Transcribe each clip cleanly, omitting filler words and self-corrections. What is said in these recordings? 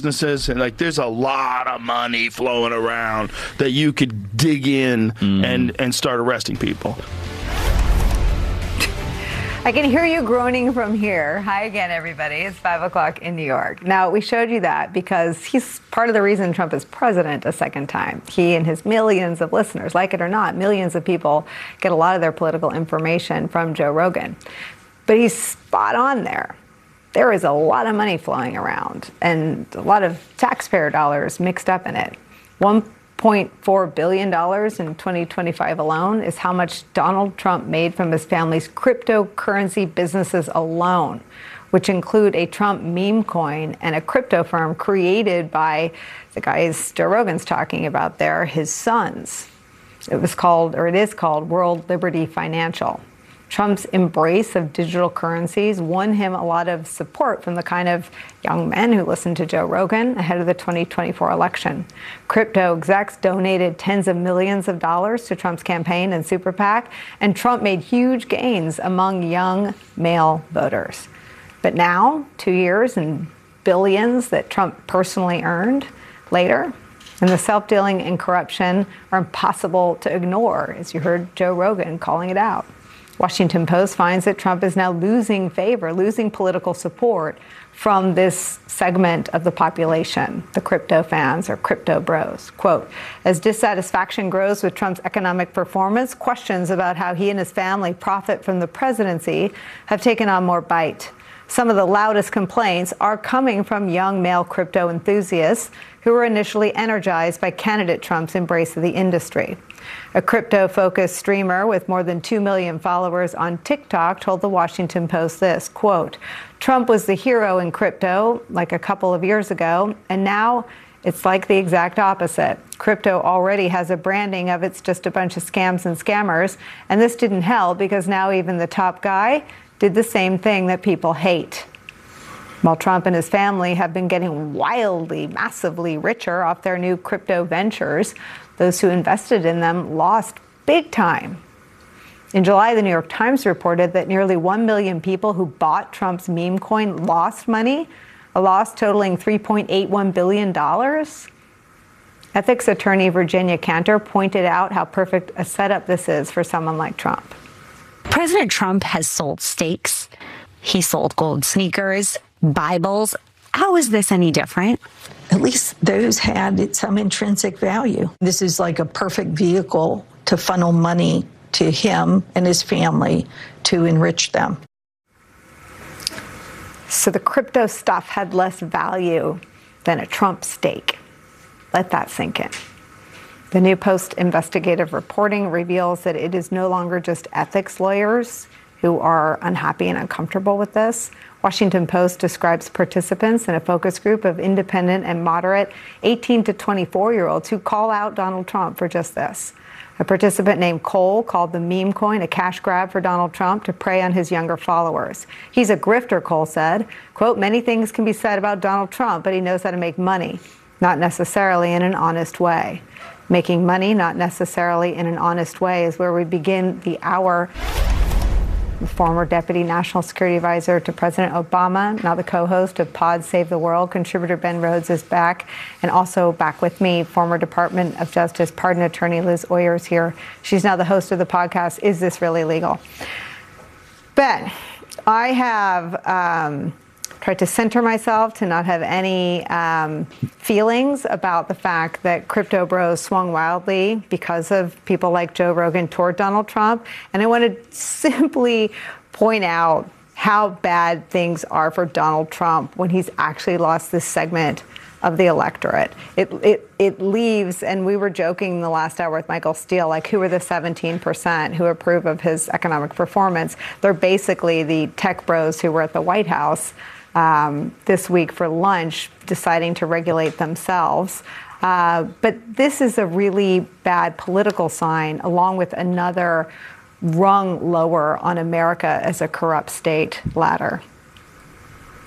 businesses, and like there's a lot of money flowing around that you could dig in and start arresting people. I can hear you groaning from here. Hi again, everybody. It's 5 o'clock in New York. Now, we showed you that because he's part of the reason Trump is president a second time. He and his millions of listeners, like it or not, millions of people get a lot of their political information from Joe Rogan. But he's spot on there. There is a lot of money flowing around and a lot of taxpayer dollars mixed up in it. $1.4 billion in 2025 alone is how much Donald Trump made from his family's cryptocurrency businesses alone, which include a Trump meme coin and a crypto firm created by the guys Joe Rogan's talking about there, his sons. It is called World Liberty Financial. Trump's embrace of digital currencies won him a lot of support from the kind of young men who listened to Joe Rogan ahead of the 2024 election. Crypto execs donated tens of millions of dollars to Trump's campaign and super PAC, and Trump made huge gains among young male voters. But now, 2 years and billions that Trump personally earned later, and the self-dealing and corruption are impossible to ignore, as you heard Joe Rogan calling it out. Washington Post finds that Trump is now losing political support from this segment of the population, the crypto fans or crypto bros. Quote, as dissatisfaction grows with Trump's economic performance, questions about how he and his family profit from the presidency have taken on more bite. Some of the loudest complaints are coming from young male crypto enthusiasts who were initially energized by candidate Trump's embrace of the industry. A crypto-focused streamer with more than 2 million followers on TikTok told the Washington Post this, quote, Trump was the hero in crypto like a couple of years ago, and now it's like the exact opposite. Crypto already has a branding of it's just a bunch of scams and scammers, and this didn't help because now even the top guy did the same thing that people hate. While Trump and his family have been getting wildly, massively richer off their new crypto ventures, those who invested in them lost big time. In July, the New York Times reported that nearly 1 million people who bought Trump's meme coin lost money, a loss totaling $3.81 billion. Ethics attorney Virginia Cantor pointed out how perfect a setup this is for someone like Trump. President Trump has sold steaks. He sold gold sneakers, Bibles. How is this any different? At least those had some intrinsic value. This is like a perfect vehicle to funnel money to him and his family to enrich them. So the crypto stuff had less value than a Trump steak. Let that sink in. The New Post investigative reporting reveals that it is no longer just ethics lawyers who are unhappy and uncomfortable with this. Washington Post describes participants in a focus group of independent and moderate 18 to 24-year-olds who call out Donald Trump for just this. A participant named Cole called the meme coin a cash grab for Donald Trump to prey on his younger followers. He's a grifter, Cole said. Quote, many things can be said about Donald Trump, but he knows how to make money, not necessarily in an honest way. Making money, not necessarily in an honest way, is where we begin the hour. The former Deputy National Security Advisor to President Obama, now the co-host of Pod Save the World, contributor Ben Rhodes is back. And also back with me, former Department of Justice pardon attorney Liz Oyer is here. She's now the host of the podcast, Is This Really Legal? Ben, I have tried to center myself to not have any feelings about the fact that crypto bros swung wildly because of people like Joe Rogan toward Donald Trump. And I want to simply point out how bad things are for Donald Trump when he's actually lost this segment of the electorate. It leaves, and we were joking in the last hour with Michael Steele, like who are the 17% who approve of his economic performance? They're basically the tech bros who were at the White House this week for lunch, deciding to regulate themselves. But this is a really bad political sign, along with another rung lower on America as a corrupt state ladder.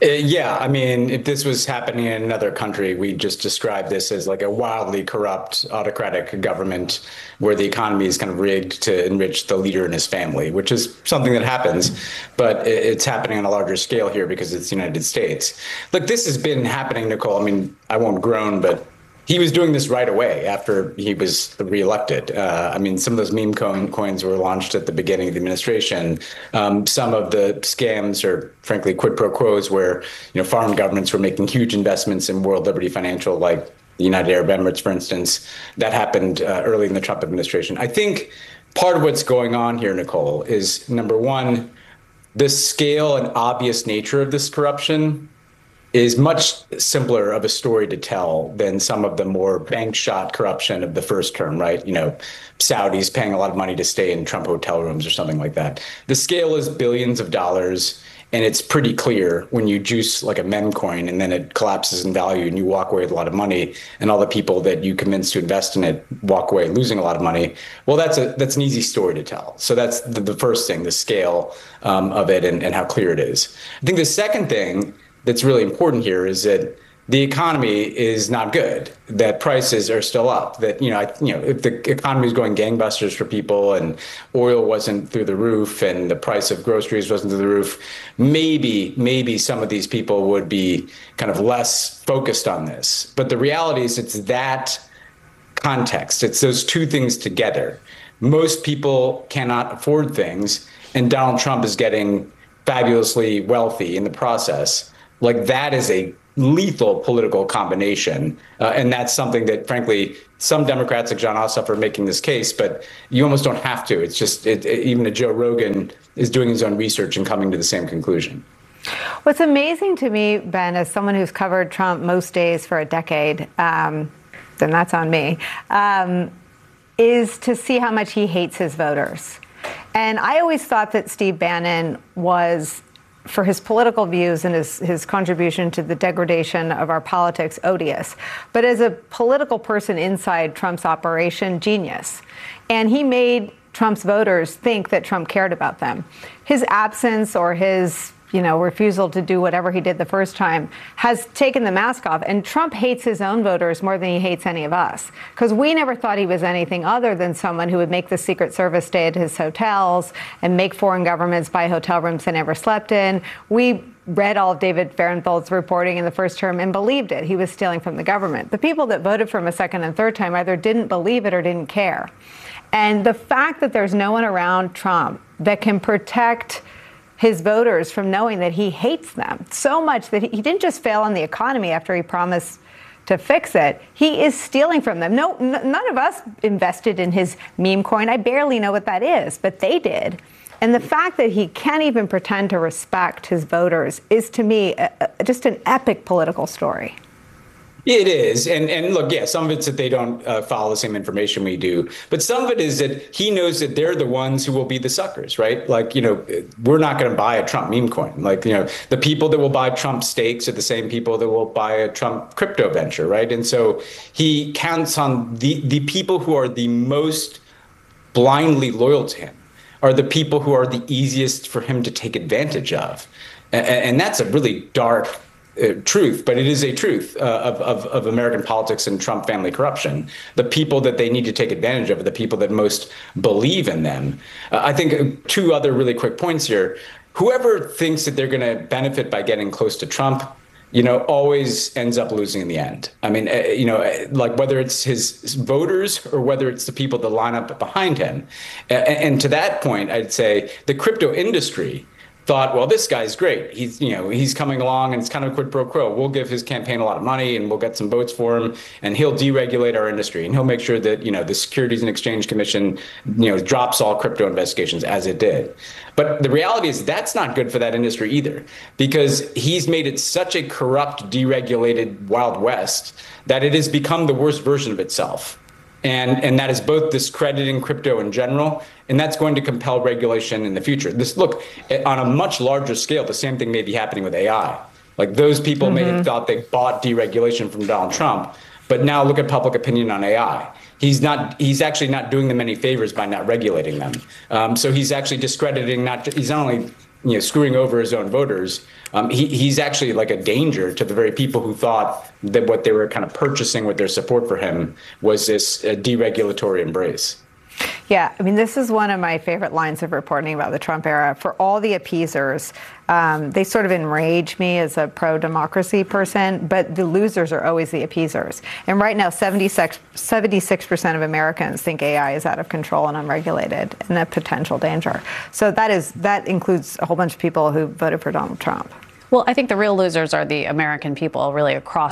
Yeah, I mean, if this was happening in another country, we just describe this as like a wildly corrupt autocratic government where the economy is kind of rigged to enrich the leader and his family, which is something that happens, but it's happening on a larger scale here because it's the United States. Look, this has been happening, Nicole. I mean, I won't groan, but he was doing this right away after he was reelected. I mean, some of those meme coins were launched at the beginning of the administration. Some of the scams or, frankly, quid pro quos where, foreign governments were making huge investments in World Liberty Financial, like the United Arab Emirates, for instance. That happened early in the Trump administration. I think part of what's going on here, Nicole, is, number one, the scale and obvious nature of this corruption is much simpler of a story to tell than some of the more bank shot corruption of the first term, right? Saudis paying a lot of money to stay in Trump hotel rooms or something like that. The scale is billions of dollars, and it's pretty clear when you juice like a meme coin and then it collapses in value and you walk away with a lot of money, and all the people that you convinced to invest in it walk away losing a lot of money. Well, that's an easy story to tell. So that's the first thing, the scale of it and how clear it is. I think the second thing that's really important here is that the economy is not good, that prices are still up, that, if the economy is going gangbusters for people and oil wasn't through the roof and the price of groceries wasn't through the roof, maybe some of these people would be kind of less focused on this. But the reality is it's that context. It's those two things together. Most people cannot afford things, and Donald Trump is getting fabulously wealthy in the process. Like, that is a lethal political combination. And that's something that, frankly, some Democrats like Jon Ossoff are making this case, but you almost don't have to. It's just even a Joe Rogan is doing his own research and coming to the same conclusion. What's amazing to me, Ben, as someone who's covered Trump most days for a decade, then that's on me, is to see how much he hates his voters. And I always thought that Steve Bannon was, for his political views and his contribution to the degradation of our politics, odious. But as a political person inside Trump's operation, genius. And he made Trump's voters think that Trump cared about them. His absence or his refusal to do whatever he did the first time has taken the mask off. And Trump hates his own voters more than he hates any of us, because we never thought he was anything other than someone who would make the Secret Service stay at his hotels and make foreign governments buy hotel rooms they never slept in. We read all of David Fahrenthold's reporting in the first term and believed it. He was stealing from the government. The people that voted for him a second and third time either didn't believe it or didn't care. And the fact that there's no one around Trump that can protect his voters from knowing that he hates them so much that he didn't just fail on the economy after he promised to fix it. He is stealing from them. None of us invested in his meme coin. I barely know what that is, but they did. And the fact that he can't even pretend to respect his voters is, to me, just an epic political story. It is. And look, yeah, some of it's that they don't follow the same information we do. But some of it is that he knows that they're the ones who will be the suckers, right? Like, we're not going to buy a Trump meme coin. Like, the people that will buy Trump stakes are the same people that will buy a Trump crypto venture, right? And so he counts on the people who are the most blindly loyal to him are the people who are the easiest for him to take advantage of. And that's a really dark truth, but it is a truth of American politics and Trump family corruption. The people that they need to take advantage of are the people that most believe in them. I think two other really quick points here. Whoever thinks that they're going to benefit by getting close to Trump, always ends up losing in the end. I mean, like whether it's his voters or whether it's the people that line up behind him. And to that point, I'd say the crypto industry thought, well, this guy's great. He's coming along and it's kind of a quid pro quo. We'll give his campaign a lot of money and we'll get some votes for him and he'll deregulate our industry and he'll make sure that, the Securities and Exchange Commission, drops all crypto investigations as it did. But the reality is that's not good for that industry either, because he's made it such a corrupt, deregulated Wild West that it has become the worst version of itself. And that is both discrediting crypto in general, and that's going to compel regulation in the future. Look, on a much larger scale, the same thing may be happening with AI. Like those people may have thought they bought deregulation from Donald Trump, but now look at public opinion on AI. He's actually not doing them any favors by not regulating them. So he's actually discrediting, he's not only screwing over his own voters, he's actually like a danger to the very people who thought that what they were kind of purchasing with their support for him was this deregulatory embrace. Yeah, I mean, this is one of my favorite lines of reporting about the Trump era. For all the appeasers, they sort of enrage me as a pro-democracy person, but the losers are always the appeasers. And right now, 76% of Americans think AI is out of control and unregulated and a potential danger. So that includes a whole bunch of people who voted for Donald Trump. Well, I think the real losers are the American people, really across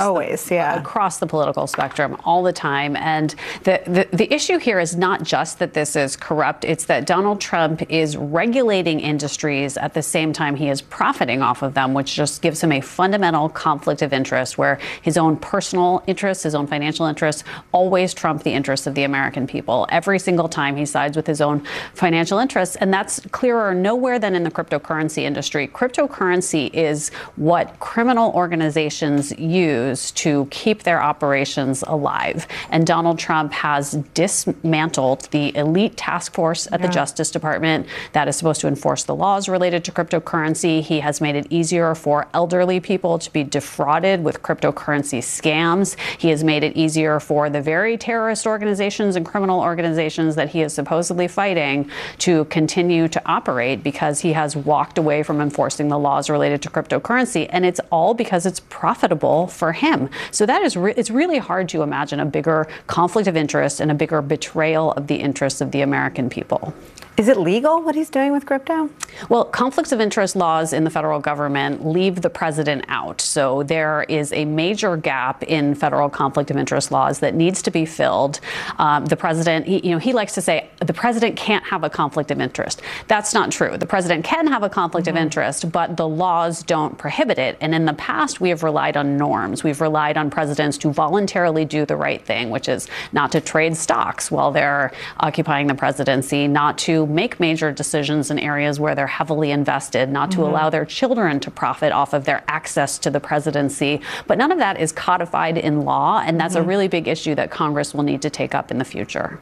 the political spectrum all the time. And the issue here is not just that this is corrupt. It's that Donald Trump is regulating industries at the same time he is profiting off of them, which just gives him a fundamental conflict of interest where his own personal interests, his own financial interests always trump the interests of the American people. Every single time he sides with his own financial interests. And that's clearer nowhere than in the cryptocurrency industry. Cryptocurrency is what criminal organizations use to keep their operations alive. And Donald Trump has dismantled the elite task force at the Justice Department that is supposed to enforce the laws related to cryptocurrency. He has made it easier for elderly people to be defrauded with cryptocurrency scams. He has made it easier for the very terrorist organizations and criminal organizations that he is supposedly fighting to continue to operate because he has walked away from enforcing the laws related to cryptocurrency. And it's all because it's profitable for him. So that is it's really hard to imagine a bigger conflict of interest and a bigger betrayal of the interests of the American people. Is it legal what he's doing with crypto? Well, conflicts of interest laws in the federal government leave the president out. So there is a major gap in federal conflict of interest laws that needs to be filled. The president, he likes to say the president can't have a conflict of interest. That's not true. The president can have a conflict of interest, but the laws don't prohibit it. And in the past, we have relied on norms. We've relied on presidents to voluntarily do the right thing, which is not to trade stocks while they're occupying the presidency, not to make major decisions in areas where they're heavily invested, not to allow their children to profit off of their access to the presidency. But none of that is codified in law, and that's a really big issue that Congress will need to take up in the future.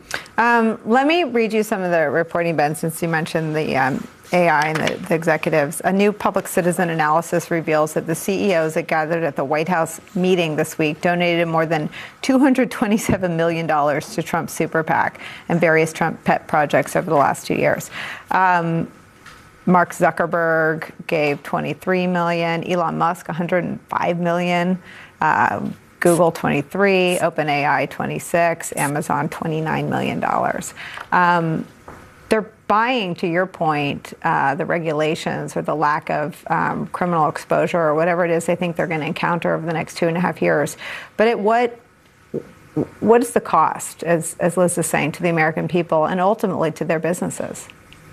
Let me read you some of the reporting, Ben, since you mentioned the AI and the executives. A new public citizen analysis reveals that the CEOs that gathered at the White House meeting this week donated more than $227 million to Trump's super PAC and various Trump pet projects over the last 2 years. Mark Zuckerberg gave $23 million, Elon Musk $105 million, Google 23, OpenAI 26, Amazon $29 million. They're buying, to your point, the regulations or the lack of criminal exposure or whatever it is they think they're going to encounter over the next 2.5 years. But what is the cost, as Liz is saying, to the American people and ultimately to their businesses?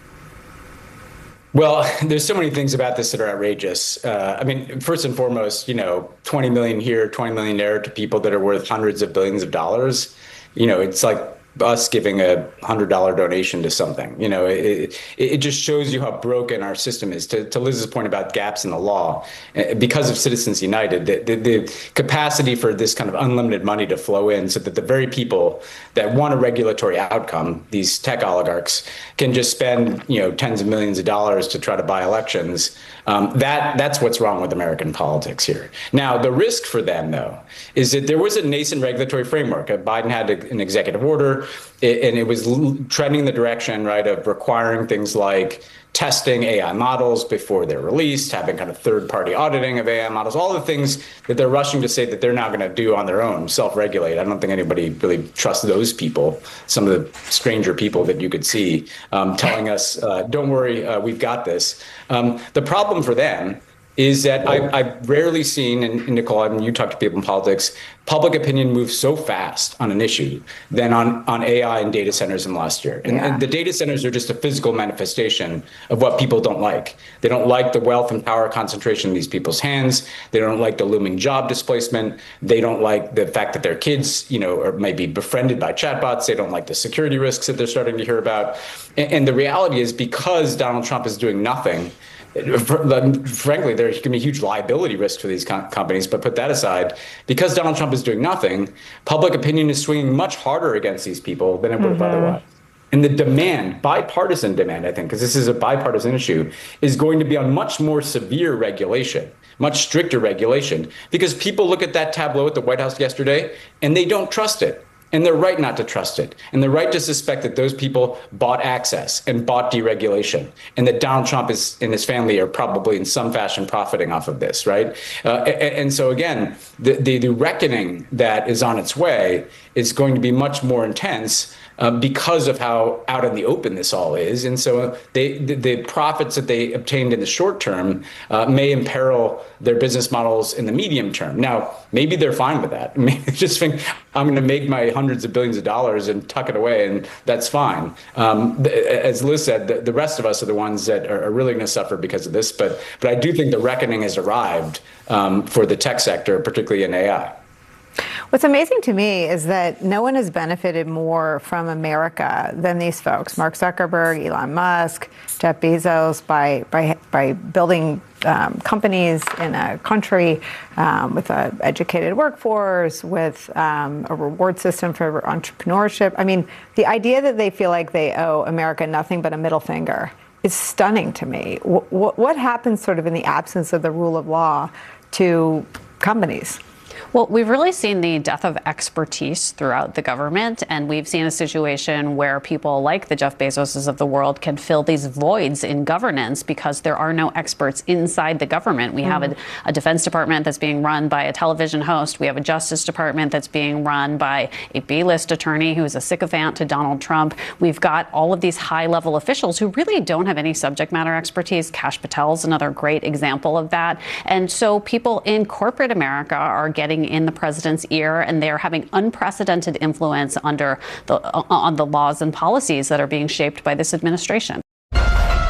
Well, there's so many things about this that are outrageous. I mean, first and foremost, 20 million here, 20 million there to people that are worth hundreds of billions of dollars. It's like us giving a $100 donation to something. It just shows you how broken our system is. To Liz's point about gaps in the law, because of Citizens United, the capacity for this kind of unlimited money to flow in so that the very people that want a regulatory outcome, these tech oligarchs, can just spend tens of millions of dollars to try to buy elections. That's what's wrong with American politics here. Now, the risk for them, though, is that there was a nascent regulatory framework. Biden had an executive order, and it was trending the direction, right, of requiring things like testing AI models before they're released, having kind of third-party auditing of AI models, all the things that they're rushing to say that they're not going to do on their own, self-regulate. I don't think anybody really trusts those people, some of the stranger people that you could see telling us, don't worry, we've got this. The problem for them is that I've rarely seen, and Nicole, I mean, you talk to people in politics, public opinion moves so fast on an issue than on AI and data centers in the last year. And the data centers are just a physical manifestation of what people don't like. They don't like the wealth and power concentration in these people's hands. They don't like the looming job displacement. They don't like the fact that their kids, are maybe befriended by chatbots. They don't like the security risks that they're starting to hear about. And the reality is, because Donald Trump is doing nothing, frankly, there can be huge liability risk for these companies. But put that aside, because Donald Trump is doing nothing, public opinion is swinging much harder against these people than it would have otherwise. And the demand, bipartisan demand, I think, because this is a bipartisan issue, is going to be on much more severe regulation, much stricter regulation, because people look at that tableau at the White House yesterday and they don't trust it. And they're right not to trust it. And they're right to suspect that those people bought access and bought deregulation, and that Donald Trump and his family are probably in some fashion profiting off of this, right? And so, again, the reckoning that is on its way is going to be much more intense because of how out in the open this all is. And so the profits that they obtained in the short term may imperil their business models in the medium term. Now, maybe they're fine with that. Maybe they just think, I'm going to make my hundreds of billions of dollars and tuck it away, and that's fine. As Liz said, the rest of us are the ones that are really going to suffer because of this. But I do think the reckoning has arrived for the tech sector, particularly in AI. What's amazing to me is that no one has benefited more from America than these folks. Mark Zuckerberg, Elon Musk, Jeff Bezos, by building companies in a country with an educated workforce, with a reward system for entrepreneurship. I mean, the idea that they feel like they owe America nothing but a middle finger is stunning to me. What happens sort of in the absence of the rule of law to companies? Well, we've really seen the death of expertise throughout the government, and we've seen a situation where people like the Jeff Bezoses of the world can fill these voids in governance because there are no experts inside the government. We have a Defense Department that's being run by a television host. We have a Justice Department that's being run by a B-list attorney who is a sycophant to Donald Trump. We've got all of these high-level officials who really don't have any subject matter expertise. Kash Patel's another great example of that. And so people in corporate America are getting in the president's ear, and they're having unprecedented influence on the laws and policies that are being shaped by this administration.